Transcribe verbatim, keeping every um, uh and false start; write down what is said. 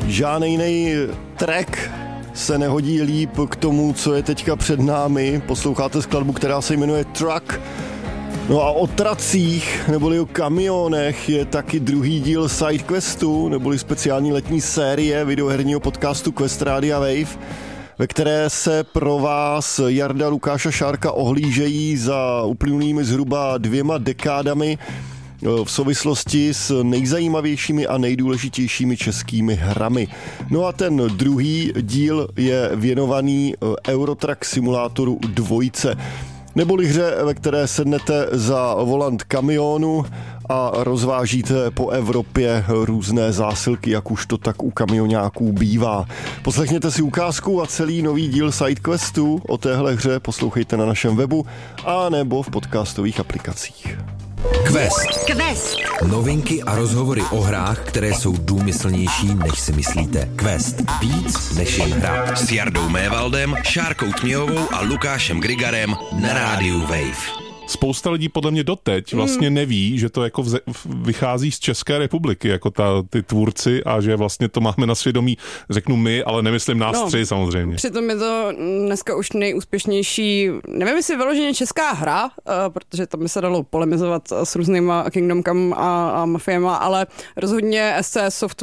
Žádnej jiný track se nehodí líp k tomu, co je teďka před námi. Posloucháte skladbu, která se jmenuje Truck. No a o tracích, neboli o kamionech, je taky druhý díl SideQuestu, neboli speciální letní série videoherního podcastu Quest Radia Wave, ve které se pro vás Jarda, Lukáš a Šárka ohlížejí za uplynulými zhruba dvěma dekádami v souvislosti s nejzajímavějšími a nejdůležitějšími českými hrami. No a ten druhý díl je věnovaný Eurotrack simulátoru dvojce, neboli hře, ve které sednete za volant kamionu a rozvážíte po Evropě různé zásilky, jak už to tak u kamionáků bývá. Poslechněte si ukázku a celý nový díl SideQuestu o téhle hře poslouchejte na našem webu a nebo v podcastových aplikacích. Quest. Quest. Novinky a rozhovory o hrách, které jsou důmyslnější, než si myslíte. Quest. Víc než jen hra. S Jardou Mévaldem, Šárkou Tměhovou a Lukášem Grigarem na rádiu Wave. Spousta lidí podle mě doteď vlastně neví, že to jako vze, vychází z České republiky, jako ta, ty tvůrci a že vlastně to máme na svědomí, řeknu my, ale nemyslím nás no, tři samozřejmě. Přitom je to dneska už nejúspěšnější, nevím jestli vyloženě česká hra, uh, protože tam by se dalo polemizovat s různýma Kingdom Come a, a mafiema, ale rozhodně S C S Software